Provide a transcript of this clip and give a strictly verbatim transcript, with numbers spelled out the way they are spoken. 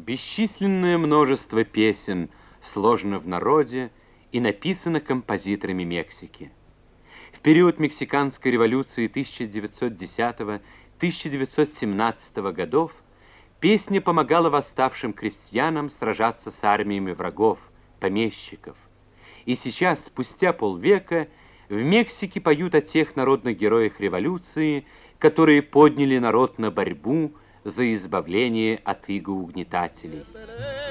Бесчисленное множество песен сложено в народе и написано композиторами Мексики. В период Мексиканской революции тысяча девятьсот десятого — тысяча девятьсот семнадцатого годов песня помогала восставшим крестьянам сражаться с армиями врагов, помещиков. И сейчас, спустя полвека, в Мексике поют о тех народных героях революции, которые подняли народ на борьбу за избавление от иго угнетателей.